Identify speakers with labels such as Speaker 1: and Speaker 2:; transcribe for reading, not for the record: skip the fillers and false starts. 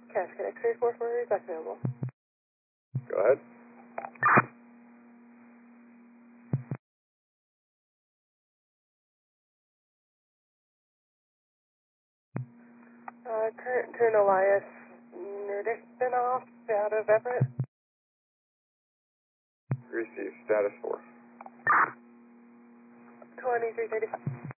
Speaker 1: Cash Connect 344 is back available.
Speaker 2: Go ahead.
Speaker 1: Current to Elias Nerdikbinoff out of Everett.
Speaker 2: Receive status 4.
Speaker 1: 2335.